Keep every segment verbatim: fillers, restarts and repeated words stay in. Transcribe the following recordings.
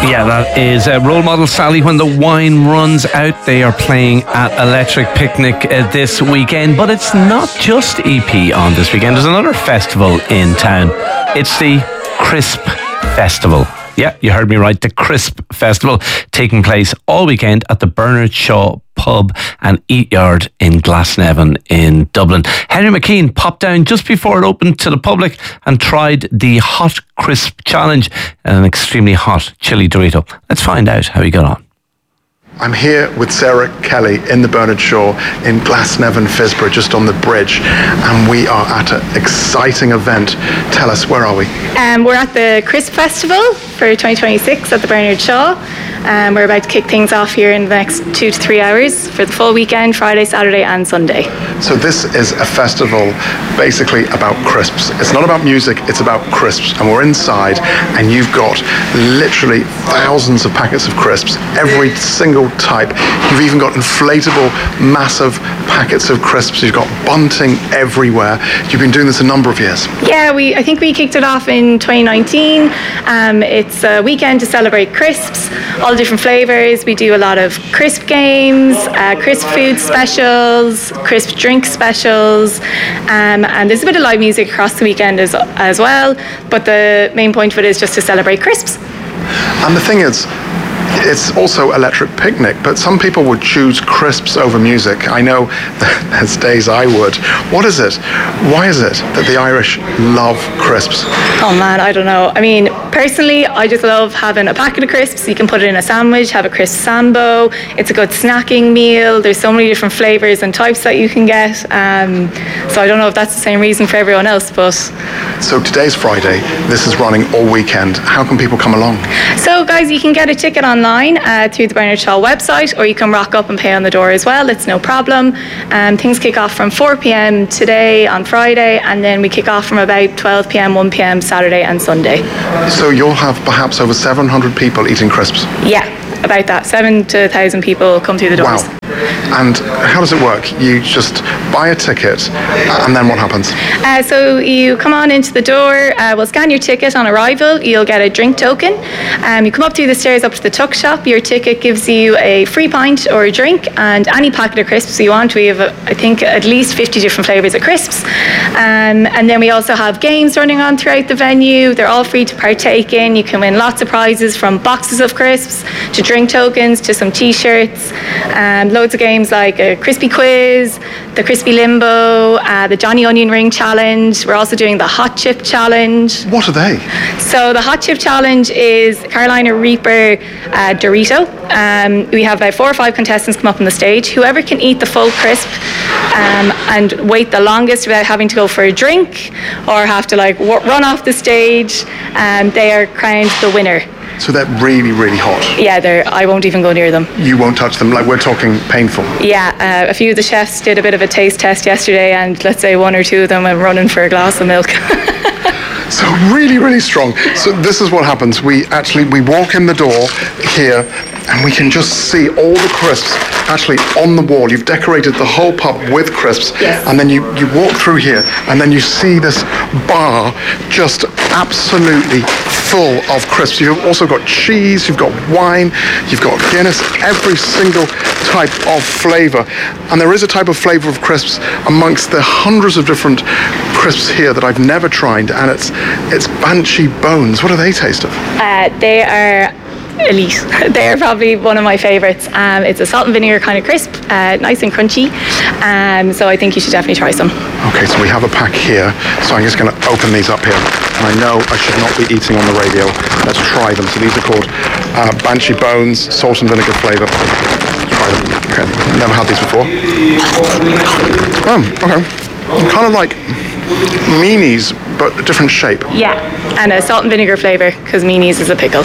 Yeah, that is uh, Role Model Sally. When the Wine Runs Out. They are playing at Electric Picnic uh, this weekend, but it's not just E P on this weekend. There's another festival in town. It's the Crisp Festival. Yeah, you heard me right. The Crisp Festival taking place all weekend at the Bernard Shaw Pub and Eat Yard in Glasnevin in Dublin. Henry McKean popped down just before it opened to the public and tried the Hot Crisp Challenge, an extremely hot chili Dorito. Let's find out how he got on. I'm here with Sarah Kelly in the Bernard Shaw in Glasnevin, Fisborough, just on the bridge, and we are at an exciting event. Tell us, where are we? Um, we're at the Crisp Festival for twenty twenty-six at the Bernard Shaw. Um, we're about to kick things off here in the next two to three hours for the full weekend, Friday, Saturday and Sunday. So this is a festival basically about crisps. It's not about music, it's about crisps. And we're inside and you've got literally thousands of packets of crisps, every single type. You've even got inflatable, massive packets of crisps. You've got bunting everywhere. You've been doing this a number of years. Yeah, we I think we kicked it off in twenty nineteen. Um, it's a weekend to celebrate crisps, all different flavours. We do a lot of crisp games, uh, crisp food specials, crisp drink specials, um, and there's a bit of live music across the weekend as, as well, but the main point of it is just to celebrate crisps. And the thing is, it's also Electric Picnic, but some people would choose crisps over music. I know there's days I would. What is it? Why is it that the Irish love crisps? Oh man, I don't know. I mean, personally, I just love having a packet of crisps. You can put it in a sandwich, have a crisp sambo. It's a good snacking meal. There's so many different flavours and types that you can get. Um, so I don't know if that's the same reason for everyone else, but... So today's Friday. This is running all weekend. How can people come along? So guys, you can get a ticket online uh, through the Bernard Shaw website, or you can rock up and pay on the door as well. It's no problem. Um, things kick off from four p.m. today on Friday, and then we kick off from about twelve p.m, one p.m. Saturday and Sunday. So you'll have perhaps over seven hundred people eating crisps? Yeah, about that. Seven to one thousand people come through the doors. Wow. And how does it work? You just buy a ticket, and then what happens? Uh, so you come on into the door, uh, we'll scan your ticket on arrival, you'll get a drink token. Um, you come up through the stairs up to the tuck shop, your ticket gives you a free pint or a drink and any packet of crisps you want. We have, uh, I think, at least fifty different flavours of crisps. Um, and then we also have games running on throughout the venue. They're all free to partake in. You can win lots of prizes, from boxes of crisps to drink tokens to some t-shirts. Um, loads of games like a crispy quiz, the crispy limbo, uh, the Johnny Onion Ring challenge. We're also doing the hot chip challenge. What are they? So the hot chip challenge is Carolina Reaper uh, Dorito. Um, we have about four or five contestants come up on the stage. Whoever can eat the full crisp um, and wait the longest without having to go for a drink or have to like w- run off the stage, um, they are crowned the winner. So they're really, really hot? Yeah, they're, I won't even go near them. You won't touch them? Like, we're talking painful? Yeah, uh, a few of the chefs did a bit of a taste test yesterday, and let's say one or two of them went running for a glass of milk. So really, really strong. So this is what happens. We actually, we walk in the door here, and we can just see all the crisps actually on the wall. You've decorated the whole pub with crisps. Yes. And then you, you walk through here, and then you see this bar just absolutely full of crisps. You've also got cheese, you've got wine, you've got Guinness, every single type of flavour. And there is a type of flavour of crisps amongst the hundreds of different crisps here that I've never tried, and it's it's Banshee Bones. What do they taste of? Uh, they are elite. They're probably one of my favourites. Um, it's a salt and vinegar kind of crisp, uh, nice and crunchy. Um, so I think you should definitely try some. Okay, so we have a pack here. So I'm just going to open these up here. And I know I should not be eating on the radio. Let's try them. So these are called uh, Banshee Bones, salt and vinegar flavour. Try them. Okay, never had these before. Oh, okay. Kind of like meanies, but a different shape. Yeah, and a salt and vinegar flavour, because meanies is a pickle.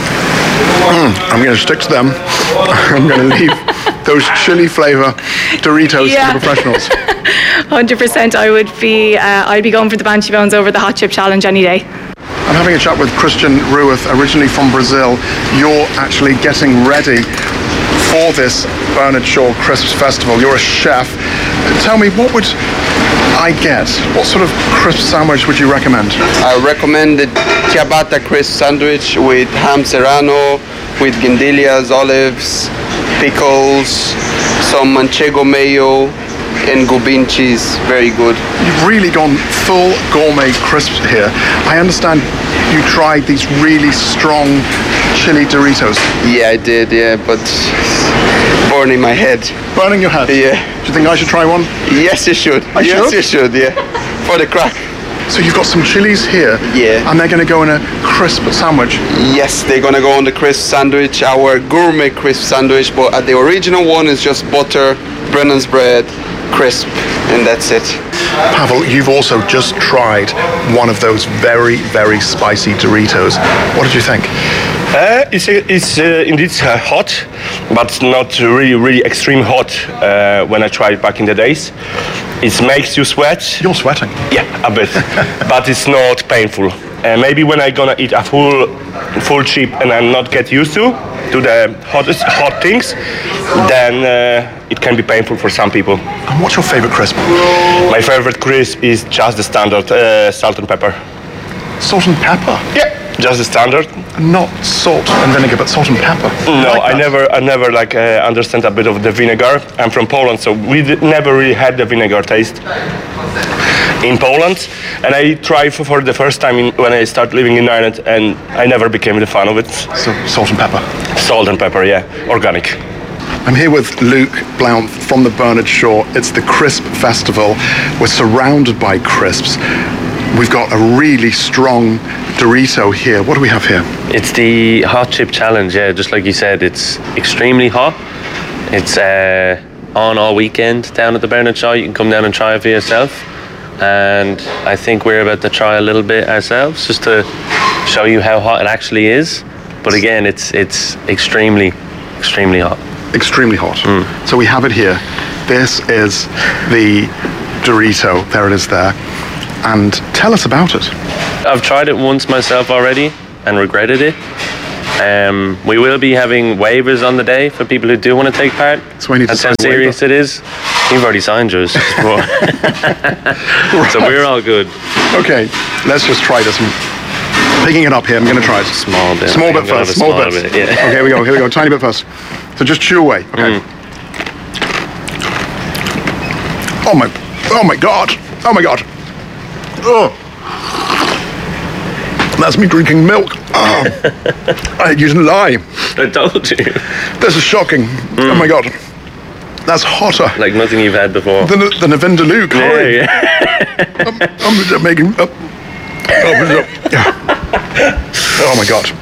Mm, I'm going to stick to them. I'm going to leave those chili flavour Doritos Yeah. to the professionals. one hundred percent I would be, uh, I'd be going for the Banshee Bones over the hot chip challenge any day. I'm having a chat with Christian Rueth, originally from Brazil. You're actually getting ready for this Bernard Shaw Crisps Festival. You're a chef. Tell me, what would I get? What sort of crisp sandwich would you recommend? I recommend the ciabatta crisp sandwich with ham serrano, with guindillas, olives, pickles, some manchego mayo, and gobin cheese. Very good. You've really gone full gourmet crisps here. I understand you tried these really strong chili Doritos. Yeah, I did, yeah, but burning my head. Burning your head? Yeah. Do you think I should try one? Yes, you should. I yes, should? you should, yeah. For the crack. So you've got some chilies here. Yeah. And they're going to go in a crisp sandwich. Yes, they're going to go on the crisp sandwich, our gourmet crisp sandwich, but uh, the original one is just butter, Brennan's bread, crisp, and that's it. Pavel, you've also just tried one of those very, very spicy Doritos. What did you think? Uh, it's it's uh, indeed uh, hot, but not really, really extreme hot uh, when I tried it back in the days. It makes you sweat. You're sweating. Yeah, a bit, but it's not painful. Uh, maybe when I'm gonna eat a full, full chip and I'm not get used to to the hottest hot things, then uh, it can be painful for some people. And what's your favorite crisp? My favorite crisp is just the standard uh, salt and pepper. Salt and pepper? Yeah, just the standard. Not salt and vinegar, but salt and pepper. No, like I that. never, I never like uh, understand a bit of the vinegar. I'm from Poland, so we d- never really had the vinegar taste in Poland. And I tried for, for the first time in, when I started living in Ireland, and I never became a fan of it. So salt and pepper. Salt and pepper, yeah, organic. I'm here with Luke Blount from the Bernard Shaw. It's the Crisp Festival. We're surrounded by crisps. We've got a really strong Dorito here. What do we have here? It's the hot chip challenge, yeah, just like you said, it's extremely hot. It's uh, on all weekend down at the Bernard Shaw. You can come down and try it for yourself. And I think we're about to try a little bit ourselves just to show you how hot it actually is. But again, it's it's extremely, extremely hot. Extremely hot. Mm. So we have it here. This is the Dorito. There it is there. And tell us about it. I've tried it once myself already and regretted it. Um, we will be having waivers on the day for people who do want to take part. So we need to That's how sign a waiver. serious it is. You've already signed yours. Right. So we're all good. Okay, let's just try this. Picking it up here, I'm going to try it. Small bit. Small I'm bit gonna have first. a Small small bit. bit, yeah. Okay, here we go. Here we go. Tiny bit first. So just chew away. Okay. Mm. Oh my! Oh my God! Oh my God! Oh, that's me drinking milk. Oh. I, you didn't lie. I told you. This is shocking. Oh my God! That's hotter Like nothing you've had before. than than a Vindaloo. Yeah, Hurry. yeah. I'm, I'm just making. Uh, oh, oh my God!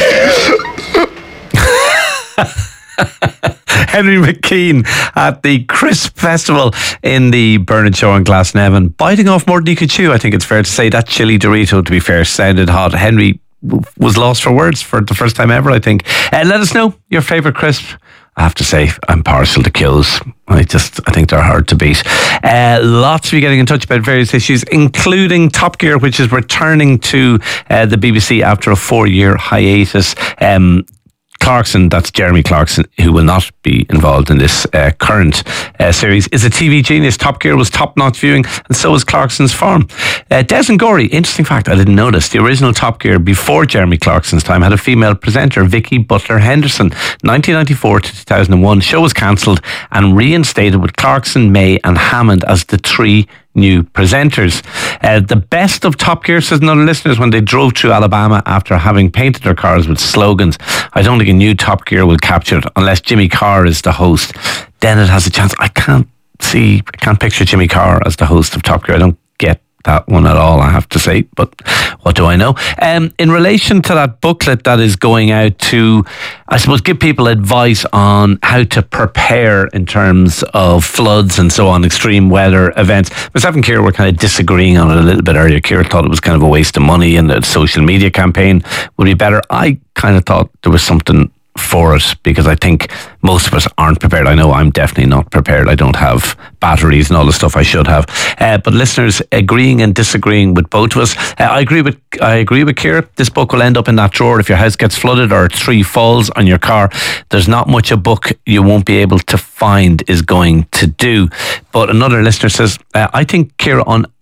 Henry McKean at the Crisp Festival in the Bernard Shaw in Glasnevin, biting off more than he could chew. I think it's fair to say that chili Dorito, to be fair, sounded hot. Henry w- was lost for words for the first time ever, I think. Uh, let us know your favourite crisp. I have to say, I'm partial to Kills. I just, I think they're hard to beat. Uh, lots of you getting in touch about various issues, including Top Gear, which is returning to uh, the B B C after a four-year hiatus. Um, Clarkson, that's Jeremy Clarkson, who will not be involved in this uh, current uh, series, is a T V genius. Top Gear was top-notch viewing, and so is Clarkson's Farm. Uh, Des and Gorey, interesting fact, I didn't notice, the original Top Gear before Jeremy Clarkson's time had a female presenter, Vicky Butler Henderson. nineteen ninety-four to two thousand one, show was cancelled and reinstated with Clarkson, May and Hammond as the three new presenters. Uh, the best of Top Gear, says another listener, is when they drove through Alabama after having painted their cars with slogans. I don't think a new Top Gear will capture it unless Jimmy Carr is the host. Then it has a chance. I can't see, I can't picture Jimmy Carr as the host of Top Gear. I don't get that one at all, I have to say, but what do I know? Um, in relation to that booklet that is going out to, I suppose, give people advice on how to prepare in terms of floods and so on, extreme weather events. Myself and Ciara were kind of disagreeing on it a little bit earlier. Ciara thought it was kind of a waste of money and a social media campaign would be better. I kind of thought there was something for it because I think most of us aren't prepared. I know I'm definitely not prepared. I don't have batteries and all the stuff I should have. Uh, but listeners agreeing and disagreeing with both of us. Uh, I agree with I agree with Ciara. This book will end up in that drawer if your house gets flooded or a tree falls on your car. There's not much a book you won't be able to find is going to do. But another listener says, uh, I think, Ciara, on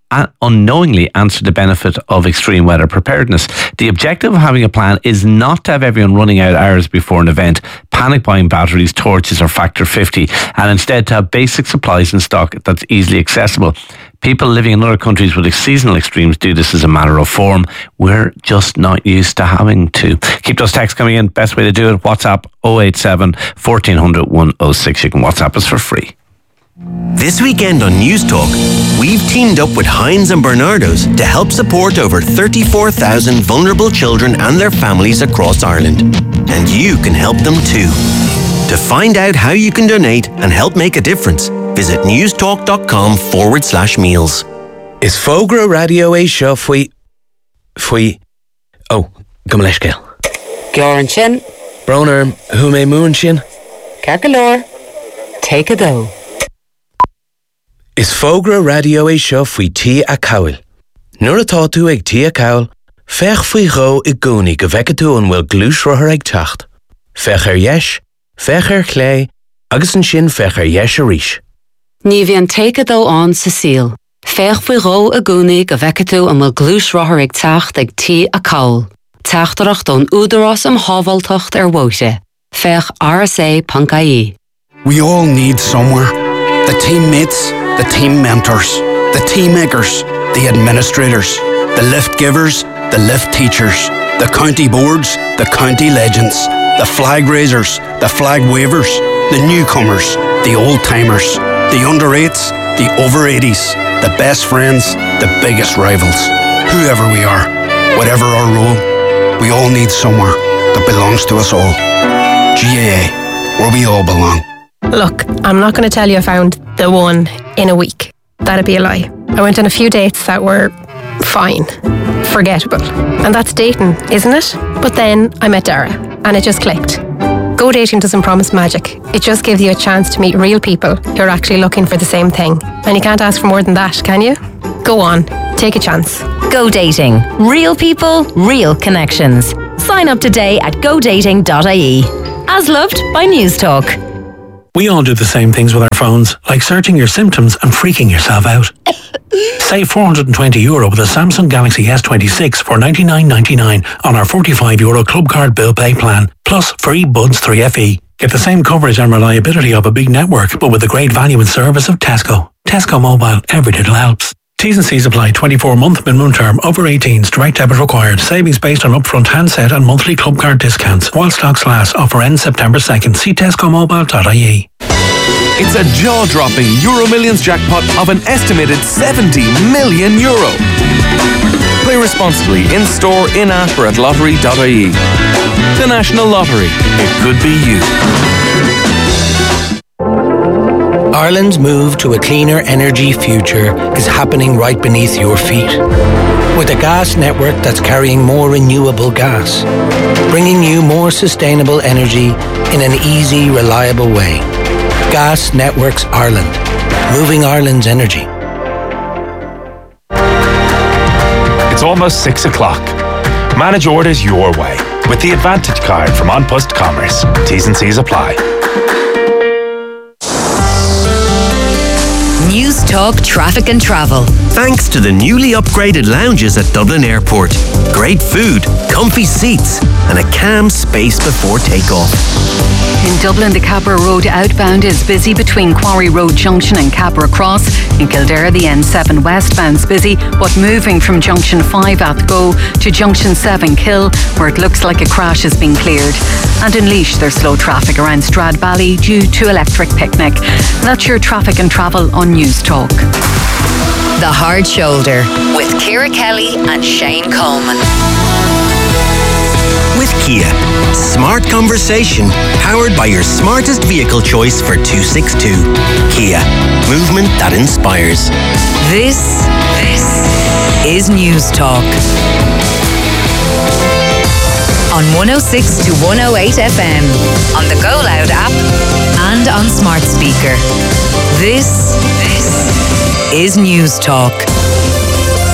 uh, unknowingly answer the benefit of extreme weather preparedness. The objective of having a plan is not to have everyone running out hours before an event, panic buying batteries, torches or factor fifty, and instead to have basic supplies in stock that's easily accessible. People living in other countries with seasonal extremes do this as a matter of form. We're just not used to having to. Keep those texts coming in. Best way to do it, WhatsApp oh eight seven, fourteen hundred, one oh six. You can WhatsApp us for free. This weekend on News Talk, we've teamed up with Heinz and Bernardo's to help support over thirty-four thousand vulnerable children and their families across Ireland. And you can help them too. To find out how you can donate and help make a difference, visit newstalk.com forward slash meals. Is Fogra Radio é seo faoi... faoi... Oh, go leis gael. Gloran sin. Broner, who may moon sin? Cargalore. Take a go. Is Fogra Radio é seo faoi tí a cawl. Nuair atá tú ag tí a cawl, fech faoi gho I gúnaí go bheice tú an bhfuil glúis rothair ag teacht. Fech ar yeis, fech ar chlé, agus an sin fech ar yeis a ríis. Ní bhíonn take a dó an Cecile. Fech faoi gho a gúnaí go bheice tú an bhfuil glúis rothair ag teacht ag tí a cawl. Teachtarach don údarás am hábhaltacht ar bhóise. Fech R S A dot I E. We all need somewhere. The teammates, the team mentors, the team makers, the administrators, the lift givers, the lift teachers, the county boards, the county legends, the flag raisers, the flag wavers, the newcomers, the old-timers, the under eights, the over eighties, the best friends, the biggest rivals. Whoever we are, whatever our role, we all need somewhere that belongs to us all. G A A, where we all belong. Look, I'm not going to tell you I found the one in a week. That'd be a lie. I went on a few dates that were fine, forgettable. And that's dating, isn't it? But then I met Dara, and it just clicked. Go dating doesn't promise magic. It just gives you a chance to meet real people who are actually looking for the same thing. And you can't ask for more than that, can you? Go on, take a chance. Go dating. Real people, real connections. Sign up today at go dating dot I E. As loved by News Talk. We all do the same things with our phones, like searching your symptoms and freaking yourself out. Save four hundred twenty euro with a Samsung Galaxy S twenty-six for ninety-nine ninety-nine on our forty-five euro Club Card Bill Pay plan, plus free Buds three F E. Get the same coverage and reliability of a big network, but with the great value and service of Tesco. Tesco Mobile, every little helps. T's and C's apply. twenty-four month minimum term. Over eighteens. Direct debit required. Savings based on upfront handset and monthly club card discounts. While stocks last. Offer ends September second. See tesco mobile dot I E. It's a jaw-dropping Euro Millions jackpot of an estimated seventy million euro. Play responsibly in-store, in-app or at lottery dot I E. The National Lottery. It could be you. Ireland's move to a cleaner energy future is happening right beneath your feet. With a gas network that's carrying more renewable gas, bringing you more sustainable energy in an easy, reliable way. Gas Networks Ireland, moving Ireland's energy. It's almost six o'clock. Manage orders your way with the Advantage card from An Post Commerce. T's and C's apply. News Talk Traffic and Travel. Thanks to the newly upgraded lounges at Dublin Airport. Great food, comfy seats, and a calm space before takeoff. In Dublin, the Cabra Road outbound is busy between Quarry Road Junction and Cabra Cross. In Kildare, the N seven westbound's busy, but moving from Junction five at Go to Junction seven Kill, where it looks like a crash has been cleared. And in Laois, there's slow traffic around Stradbally due to Electric Picnic. That's your traffic and travel on News Talk. The Hard Shoulder with Ciara Kelly and Shane Coleman. With Kia, smart conversation powered by your smartest vehicle choice for two sixty-two. Kia, movement that inspires. This, this is News Talk. On one oh six to one oh eight F M, on the Go Loud app, and on smart speaker. This, this is News Talk.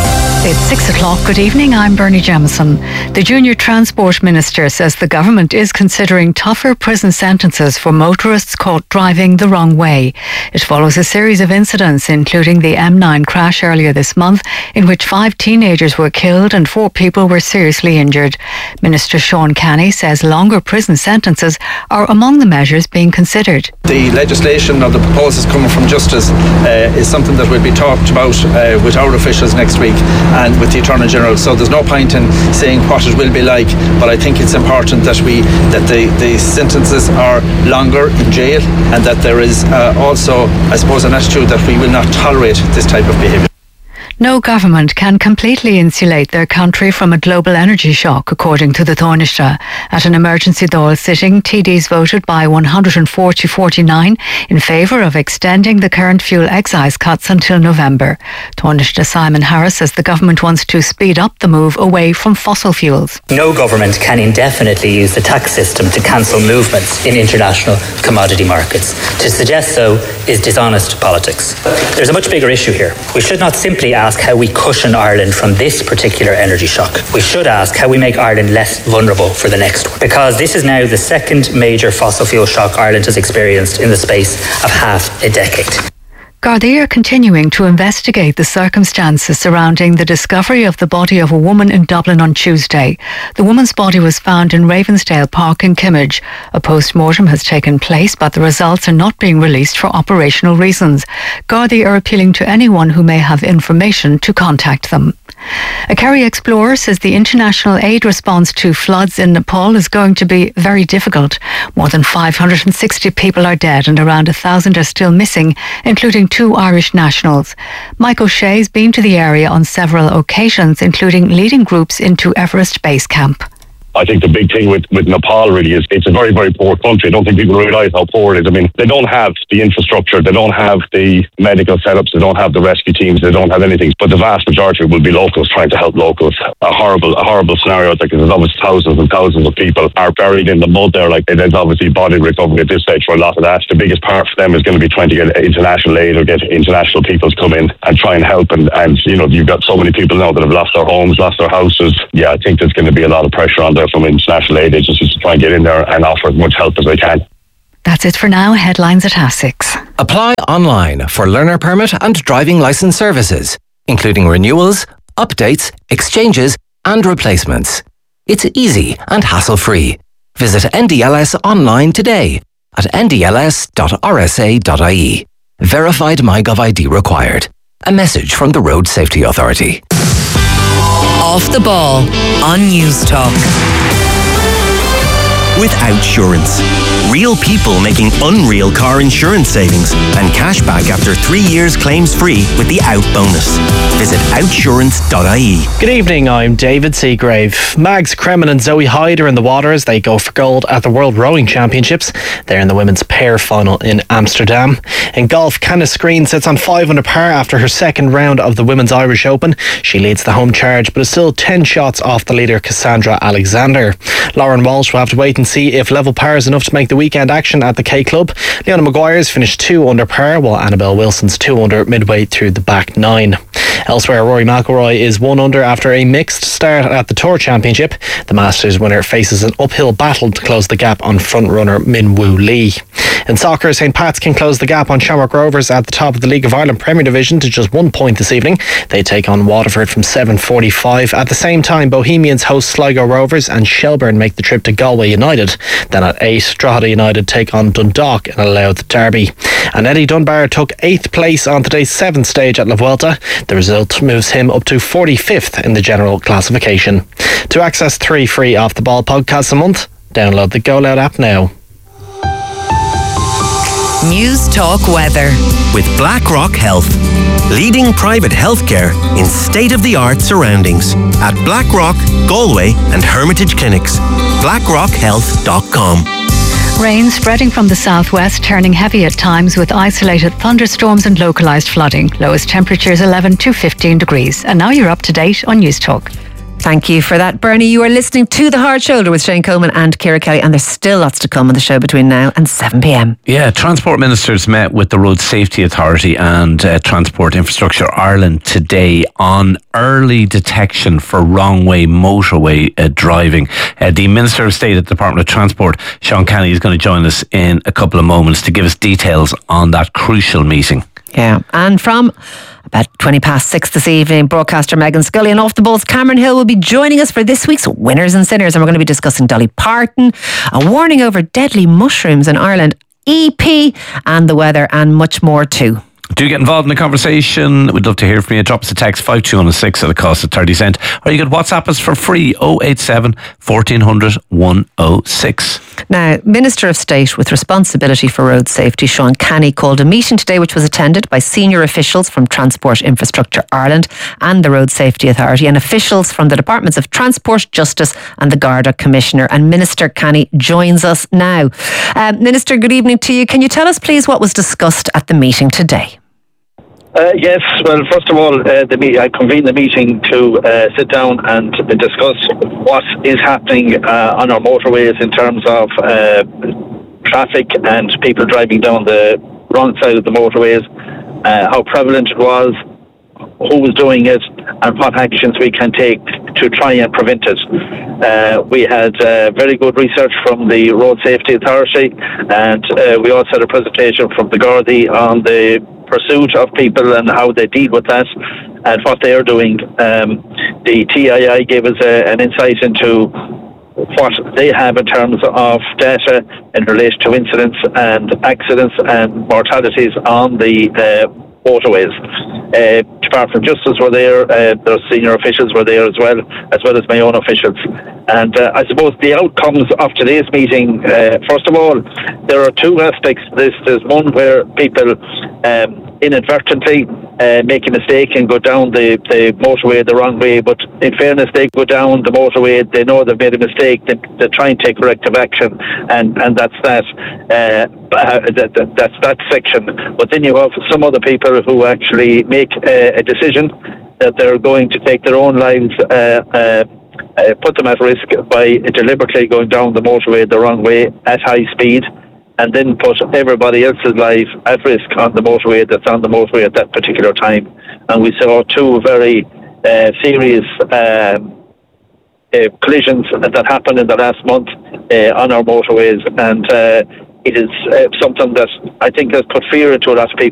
It's six o'clock. Good evening. I'm Bernie Jamieson. The Junior Transport Minister says the government is considering tougher prison sentences for motorists caught driving the wrong way. It follows a series of incidents, including the M nine crash earlier this month, in which five teenagers were killed and four people were seriously injured. Minister Sean Canny says longer prison sentences are among the measures being considered. The legislation or the proposals coming from Justice uh, is something that will be talked about uh, with our officials next week and with the Attorney General. So there's no point in saying what it will be like, but I think it's important that we that the, the sentences are longer in jail, and that there is uh, also, I suppose, an attitude that we will not tolerate this type of behaviour. No government can completely insulate their country from a global energy shock, according to the Taoiseach. At an emergency Dáil sitting, T Ds voted by one hundred four to forty-nine in favour of extending the current fuel excise cuts until November. Taoiseach Simon Harris says the government wants to speed up the move away from fossil fuels. No government can indefinitely use the tax system to cancel movements in international commodity markets. To suggest so is dishonest politics. There's a much bigger issue here. We should not simply ask how we cushion Ireland from this particular energy shock. We should ask how we make Ireland less vulnerable for the next one. Because this is now the second major fossil fuel shock Ireland has experienced in the space of half a decade. Gardaí are continuing to investigate the circumstances surrounding the discovery of the body of a woman in Dublin on Tuesday. The woman's body was found in Ravensdale Park in Kimmage. A post-mortem has taken place, but the results are not being released for operational reasons. Gardaí are appealing to anyone who may have information to contact them. A Kerry explorer says the international aid response to floods in Nepal is going to be very difficult. More than five hundred sixty people are dead and around one thousand are still missing, including two Irish nationals. Mike O'Shea has been to the area on several occasions, including leading groups into Everest Base Camp. I think the big thing with, with Nepal really is it's a very, very poor country. I don't think people realise how poor it is. I mean, they don't have the infrastructure, they don't have the medical setups, they don't have the rescue teams, they don't have anything. But the vast majority will be locals trying to help locals. A horrible, a horrible scenario. Like, there's obviously thousands and thousands of people are buried in the mud there. Like, there's obviously body recovery at this stage for a lot of that. The biggest part for them is going to be trying to get international aid or get international people to come in and try and help. And, and you know, you've got so many people now that have lost their homes, lost their houses. Yeah, I think there's going to be a lot of pressure on them from international aid agencies to try and get in there and offer as much help as they can. That's it for now. Headlines at half six. Apply online for learner permit and driving licence services, including renewals, updates, exchanges and replacements. It's easy and hassle-free. Visit N D L S online today at n d l s dot r s a dot i e. Verified MyGov I D required. A message from the Road Safety Authority. Off the Ball on News Talk. With Outsurance. Real people making unreal car insurance savings and cash back after three years claims free with the Out bonus. Visit outsurance dot i e. Good evening, I'm David Seagrave. Mags Kremen and Zoe Hyde are in the water as they go for gold at the World Rowing Championships. They're in the women's pair final in Amsterdam. In golf, Candice Green sits on five under par after her second round of the Women's Irish Open. She leads the home charge but is still ten shots off the leader Cassandra Alexander. Lauren Walsh will have to wait and see if level par is enough to make the weekend action at the K Club. Leona Maguire's finished two under par, while Annabelle Wilson's two under midway through the back nine. Elsewhere, Rory McIlroy is one under after a mixed start at the Tour Championship. The Masters winner faces an uphill battle to close the gap on front-runner Min Woo Lee. In soccer, St Pat's can close the gap on Shamrock Rovers at the top of the League of Ireland Premier Division to just one point this evening. They take on Waterford from seven forty-five. At the same time, Bohemians host Sligo Rovers and Shelbourne make the trip to Galway United. Then at eight, Drogheda United take on Dundalk in a Louth derby. And Eddie Dunbar took eighth place on today's seventh stage at La Vuelta. The result moves him up to forty-fifth in the general classification. To access three free Off the Ball podcasts a month, download the Go Loud app now. News Talk Weather. With BlackRock Health. Leading private healthcare in state-of-the-art surroundings. At BlackRock, Galway and Hermitage Clinics. blackrock health dot com. Rain spreading from the southwest, turning heavy at times with isolated thunderstorms and localised flooding. Lowest temperatures eleven to fifteen degrees. And now you're up to date on News Talk. Thank you for that, Bernie. You are listening to The Hard Shoulder with Shane Coleman and Ciara Kelly, and there's still lots to come on the show between now and seven p.m. Yeah, Transport Ministers met with the Road Safety Authority and uh, Transport Infrastructure Ireland today on early detection for wrong-way motorway uh, driving. Uh, the Minister of State at the Department of Transport, Sean Canny, is going to join us in a couple of moments to give us details on that crucial meeting. Yeah, and from about twenty past six this evening, broadcaster Megan Scully and Off the Balls Cameron Hill will be joining us for this week's Winners and Sinners, and we're going to be discussing Dolly Parton, a warning over deadly mushrooms in Ireland, E P, and the weather, and much more too. Do get involved in the conversation. We'd love to hear from you. Drop us a text five two zero six at a cost of thirty cents, or you could WhatsApp us for free oh eight seven, fourteen hundred, one oh six. Now, Minister of State with responsibility for road safety, Sean Canny, called a meeting today which was attended by senior officials from Transport Infrastructure Ireland and the Road Safety Authority, and officials from the Departments of Transport, Justice and the Garda Commissioner. And Minister Canny joins us now. Um, Minister, good evening to you. Can you tell us please what was discussed at the meeting today? Uh, yes, well, first of all, uh, the me- I convened the meeting to uh, sit down and discuss what is happening uh, on our motorways in terms of uh, traffic and people driving down the wrong side of the motorways, uh, how prevalent it was, who was doing it, and what actions we can take to try and prevent it. Uh, we had uh, very good research from the Road Safety Authority, and uh, we also had a presentation from the Gardaí on the pursuit of people and how they deal with that and what they are doing. Um, the T I I gave us a, an insight into what they have in terms of data in relation to incidents and accidents and mortalities on the uh, motorways. Uh, Department of Justice were there, uh, their senior officials were there as well, as well as my own officials. And uh, I suppose the outcomes of today's meeting, uh, first of all, there are two aspects to this. There's one where people um, inadvertently uh, make a mistake and go down the, the motorway the wrong way, but in fairness, they go down the motorway, they know they've made a mistake, they, they try and take corrective action, and, and that's that. Uh, that, that. That's that section. But then you have some other people who actually make a, a decision that they're going to take their own lives, uh, uh, uh, put them at risk by deliberately going down the motorway the wrong way at high speed, and then put everybody else's life at risk on the motorway that's on the motorway at that particular time. And we saw two very uh, serious um, uh, collisions that happened in the last month uh, on our motorways, and uh, it is uh, something that I think has put fear into a lot of people.